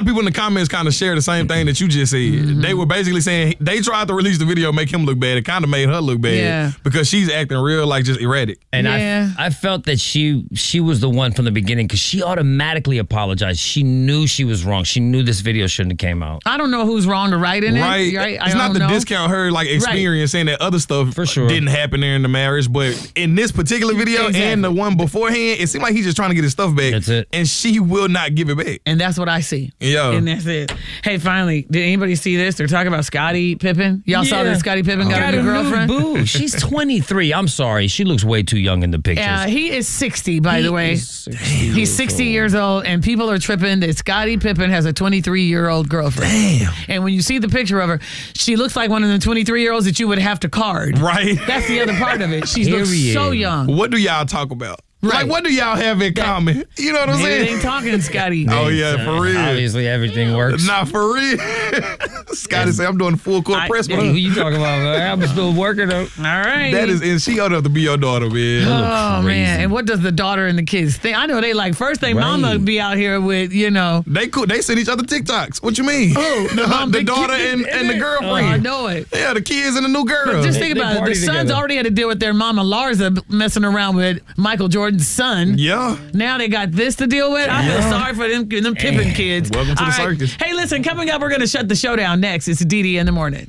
people in the comments kind of share the same thing that you just said. They were basically saying they tried to release the video, make him look bad. It kind of made her look bad because she's acting real like just erratic. And I felt that she was the one from the beginning because she automatically apologized. She knew she was wrong. She knew this video shouldn't have came out. I don't know who's wrong or right in it. Right. It's not to discount her like experience saying that other stuff for sure didn't happen there in the marriage, but in this particular video and the one beforehand, it seemed like he's just trying to get his stuff back. That's it. And she will not give it back. And that's what I see. Yeah. And that's it. Hey, finally, did anybody see this? They're talking about Scottie Pippen. Y'all saw that Scottie Pippen got a new girlfriend? Boo. She's 23. I'm sorry. She looks way too young in the pictures. Yeah, he is 60, by the way. He's 60 years old, and people are tripping that Scottie Pippen has a 23-year-old girlfriend. Damn. And when you see the picture of her, she looks like one of the 23-year-olds that you would have to card. Right. That's the other part of it. She looks so young. What do y'all talk about? Right. Like, what do y'all have in common? You know what I'm saying? They ain't talking, Scottie. Oh, yeah, for real. Obviously, everything works. Nah, for real. Scottie say, I'm doing full court press with her. Who you talking about, man? I'm still working though. All right. That is, and she ought to be your daughter, man. Oh, man. And what does the daughter and the kids think? I know they like, first thing mama be out here with, you know. They send each other TikToks. What you mean? Oh, the daughter and the girlfriend. I know it. Yeah, the kids and the new girl. But just think about it. The sons already had to deal with their mama Larsa messing around with Michael Jordan's son. Yeah. Now they got this to deal with. I feel sorry for them Pippen kids. Welcome to the circus. Hey, listen, coming up, we're going to shut the show down next. It's DD in the morning.